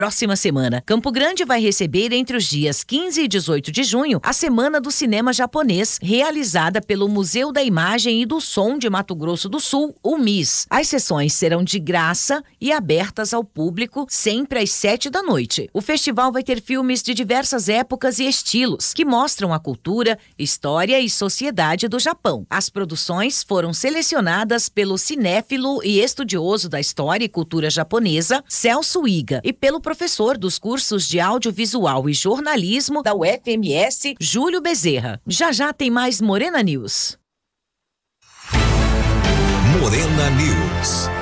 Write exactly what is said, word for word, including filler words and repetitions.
Próxima semana, Campo Grande vai receber entre os dias quinze e dezoito de junho a Semana do Cinema Japonês, realizada pelo Museu da Imagem e do Som de Mato Grosso do Sul, o M I S. As sessões serão de graça e abertas ao público sempre às sete da noite. O festival vai ter filmes de diversas épocas e estilos, que mostram a cultura, história e sociedade do Japão. As produções foram selecionadas pelo cinéfilo e estudioso da história e cultura japonesa, Celso Iga, e pelo professor dos cursos de audiovisual e jornalismo da U F M S, Júlio Bezerra. Já já tem mais Morena News. Morena News.